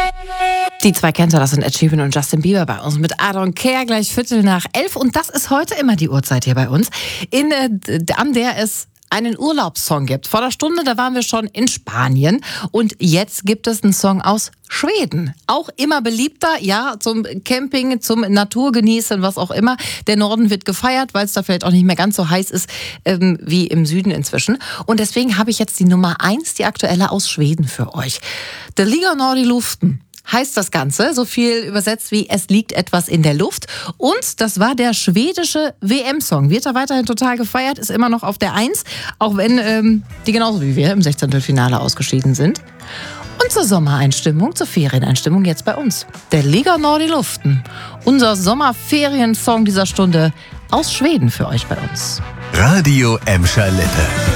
Die zwei kennt ihr, das sind Ed Sheeran und Justin Bieber bei uns mit I Don't Care, gleich 11:15. Und das ist heute immer die Uhrzeit hier bei uns, an der es einen Urlaubssong gibt. Vor der Stunde, da waren wir schon in Spanien und jetzt gibt es einen Song aus Schweden. Auch immer beliebter, ja, zum Camping, zum Naturgenießen, was auch immer. Der Norden wird gefeiert, weil es da vielleicht auch nicht mehr ganz so heiß ist wie im Süden inzwischen. Und deswegen habe ich jetzt die Nummer 1, die aktuelle aus Schweden für euch. Det ligger något i luften heißt das Ganze, so viel übersetzt wie es liegt etwas in der Luft. Und das war der schwedische WM-Song. Wird da weiterhin total gefeiert, ist immer noch auf der 1, auch wenn die genauso wie wir im 16. Finale ausgeschieden sind. Und zur Sommereinstimmung, zur Ferieneinstimmung jetzt bei uns. Det ligger något i luften. Unser Sommerferiensong dieser Stunde aus Schweden für euch bei uns. Radio Emscher Lippe.